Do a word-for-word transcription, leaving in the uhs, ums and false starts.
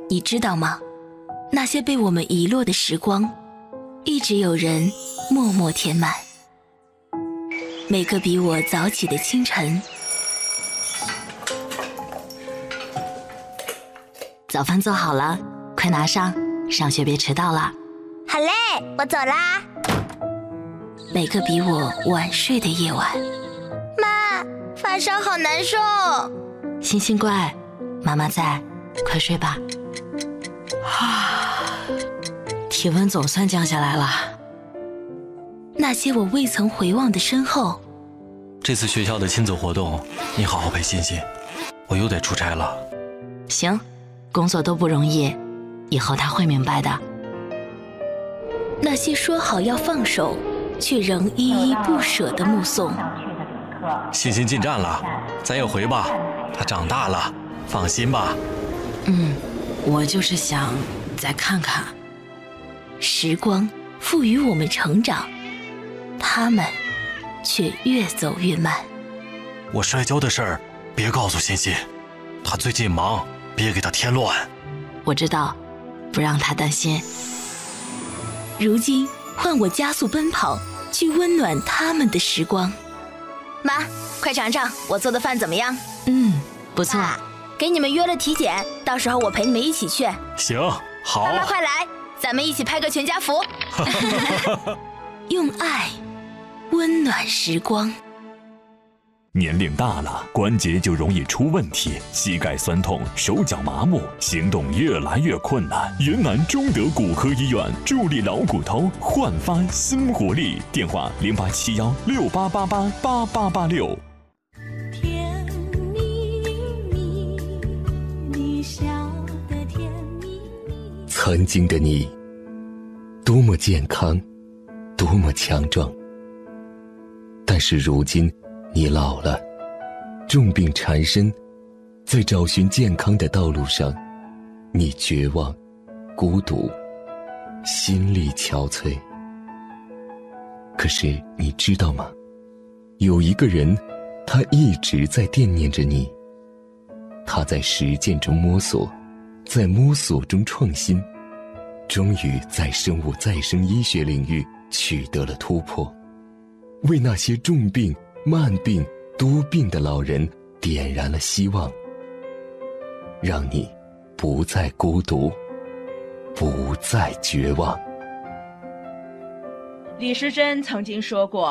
你知道吗？那些被我们遗落的时光，一直有人默默填满。每个比我早起的清晨， 早饭做好了，快拿上，上学别迟到了。 好嘞，我走啦。 每个比我晚睡的夜晚。 妈，发烧好难受。 星星乖，妈妈在，快睡吧。啊，体温总算降下来了。 那些我未曾回望的身后。 这次学校的亲子活动，你好好陪欣欣，我又得出差了。 行，工作都不容易，以后他会明白的。 那些说好要放手，却仍依依不舍的目送。 欣欣进站了，咱也回吧，她长大了，放心吧。 嗯，我就是想再看看。 时光赋予我们成长，他们却越走越慢。 我摔跤的事儿别告诉欣欣，她最近忙，别给她添乱。 我知道，不让她担心。 如今换我加速奔跑，去温暖他们的时光。 妈，快尝尝我做的饭怎么样？ 嗯，不错。 啊，给你们约了体检，到时候我陪你们一起去。 行，好。 妈妈快来，咱们一起拍个全家福。 用爱温暖时光。 年龄大了，关节就容易出问题，膝盖酸痛，手脚麻木，行动越来越困难。云南中德骨科医院助力老骨头，焕发新活力。电话零八七幺六八八八八八八六。 甜蜜蜜，你笑得甜蜜蜜。 曾经的你，多么健康，多么强壮。但是如今，你老了，重病缠身，在找寻健康的道路上，你绝望、孤独，心力憔悴。可是你知道吗？有一个人，他一直在惦念着你。他在实践中摸索，在摸索中创新，终于在生物再生医学领域取得了突破，为那些重病、慢病、多病的老人点燃了希望，让你不再孤独，不再绝望。 李时珍曾经说过，